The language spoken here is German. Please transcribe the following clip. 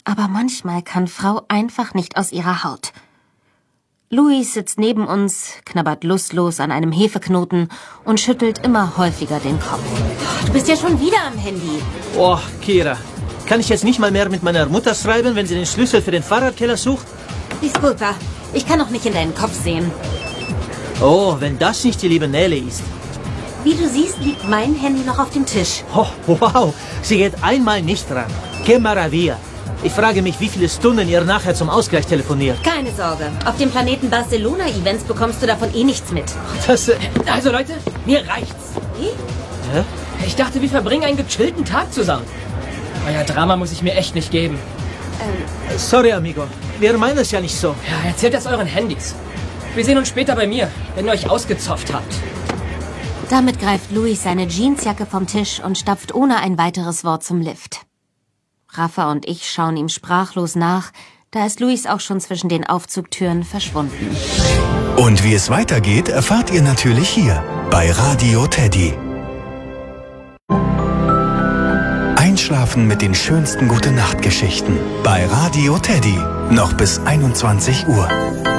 aber manchmal kann Frau einfach nicht aus ihrer Haut. Luis sitzt neben uns, knabbert lustlos an einem Hefeknoten und schüttelt immer häufiger den Kopf. Du bist ja schon wieder am Handy. Oh, Kira, kann ich jetzt nicht mal mehr mit meiner Mutter schreiben, wenn sie den Schlüssel für den Fahrradkeller sucht? Disculpa, ich kann noch nicht in deinen Kopf sehen. Oh, wenn das nicht die liebe Nelly ist. Wie du siehst, liegt mein Handy noch auf dem Tisch. Oh, wow, sie geht einmal nicht ran. Que maravilla. Ich frage mich, wie viele Stunden ihr nachher zum Ausgleich telefoniert. Keine Sorge, auf dem Planeten Barcelona-Events bekommst du davon eh nichts mit. Das, Also Leute, mir reicht's. Wie? Hä? Ich dachte, wir verbringen einen gechillten Tag zusammen. Euer Drama muss ich mir echt nicht geben. Sorry, amigo. Wir meinen es ja nicht so. Ja, erzählt das euren Handys. Wir sehen uns später bei mir, wenn ihr euch ausgezopft habt. Damit greift Luis seine Jeansjacke vom Tisch und stapft ohne ein weiteres Wort zum Lift. Rafa und ich schauen ihm sprachlos nach, da ist Luis auch schon zwischen den Aufzugtüren verschwunden. Und wie es weitergeht, erfahrt ihr natürlich hier bei Radio Teddy. Einschlafen mit den schönsten Gute-Nacht-Geschichten bei Radio Teddy. Noch bis 21 Uhr.